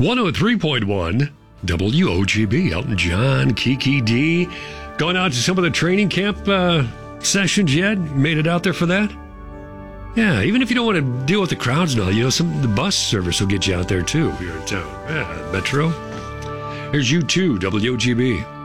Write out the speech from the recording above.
103.1 WOGB. Elton John, Kiki D. Going out to some of the training camp sessions yet? Made it out there for that? Yeah, even if you don't want to deal with the crowds and all, the bus service will get you out there too if you're in town. Yeah, Metro. Here's U2, WOGB.